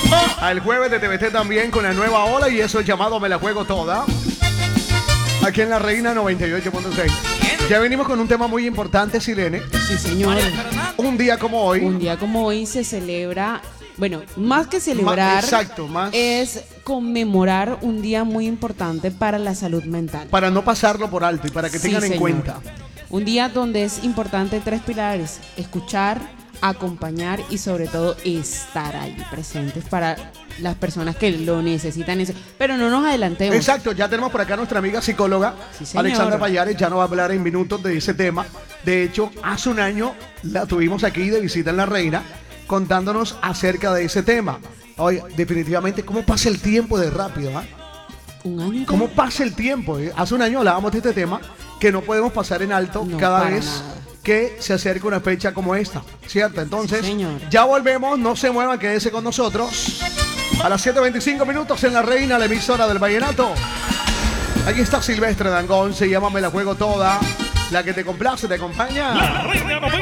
Al jueves de TVT también con la nueva ola y eso es llamado Me la juego toda. Aquí en La Reina 98.6. Ya venimos con un tema muy importante, Silene. Sí, señor. Un día como hoy. Un día como hoy se celebra, bueno, más que celebrar, exacto, más es conmemorar un día muy importante para la salud mental. para no pasarlo por alto y para que Sí, tengan en señor. cuenta. Un día donde es importante tres pilares: escuchar, acompañar y sobre todo estar ahí presentes para las personas que lo necesitan. Eso. Pero no nos adelantemos. Exacto, ya tenemos por acá a nuestra amiga psicóloga, Sí, señor. Alexandra Payares, ya nos va a hablar en minutos de ese tema. De hecho, hace un año la tuvimos aquí de visita en La Reina, contándonos acerca de ese tema. Oye, definitivamente, ¿cómo pasa el tiempo de rápido? Un año. ya. ¿Cómo pasa el tiempo? Hace un año hablábamos de este tema que no podemos pasar en alto No, cada para vez nada. que se acerca una fecha como esta, ¿cierto? Entonces, Sí, señor. ya volvemos, no se muevan, quédense con nosotros. A las 7:25 minutos en La Reina, la emisora del Vallenato. Aquí está Silvestre Dangond, se llama Me la juego toda. La que te complace, te acompaña. La Reina